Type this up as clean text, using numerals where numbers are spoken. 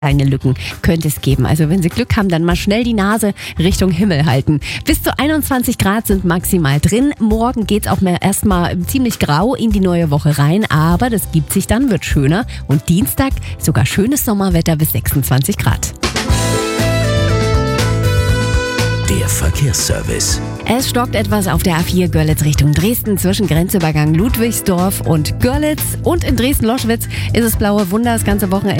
Kleine Lücken könnte es geben. Also wenn Sie Glück haben, dann mal schnell die Nase Richtung Himmel halten. Bis zu 21 Grad sind maximal drin. Morgen geht's auch erstmal ziemlich grau in die neue Woche rein, aber das gibt sich dann, wird schöner. Und Dienstag sogar schönes Sommerwetter bis 26 Grad. Der Verkehrsservice. Es stockt etwas auf der A4 Görlitz Richtung Dresden zwischen Grenzübergang Ludwigsdorf und Görlitz. Und in Dresden-Loschwitz ist es blaue Wunder das ganze Wochenende.